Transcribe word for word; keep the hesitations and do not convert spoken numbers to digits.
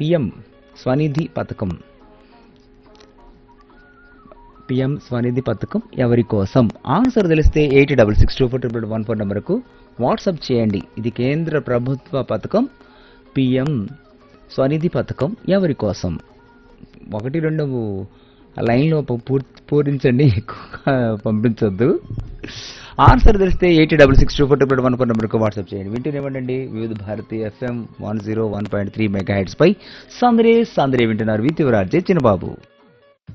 PM Svanidhi పథకం PM Svanidhi పథకం ఎవరి కోసం? ఆన్సర్ తెలిస్తే eight double six two four triple one four నెంబర్కు వాట్సాప్ చేయండి. ఇది కేంద్ర ప్రభుత్వ పథకం పిఎం స్వనిధి పథకం ఎవరి కోసం? ఒకటి రెండు లైన్లో పూర్ పూరించండి, ఎక్కువగా పంపించొద్దు. ఆన్సర్ తెలిస్తే eight double six two four triple one four నెంబర్కు వాట్సాప్ చేయండి. వింటూనేవ్వండి వివిధ Bharati FM one zero one point three mega heads పై సందరే సందరే వింటున్నారు. With your RJ Chinnababu.